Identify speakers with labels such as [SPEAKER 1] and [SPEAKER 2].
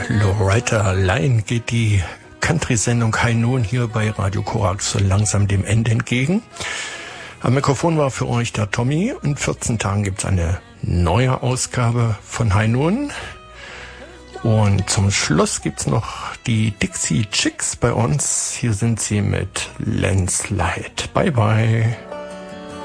[SPEAKER 1] Loretta Lynn geht die Country-Sendung High Noon hier bei Radio Korax so langsam dem Ende entgegen. Am Mikrofon war für euch der Tommy. In 14 Tagen gibt es eine neue Ausgabe von High Noon. Und zum Schluss gibt es noch die Dixie Chicks bei uns. Hier sind sie mit Landslide. Bye bye.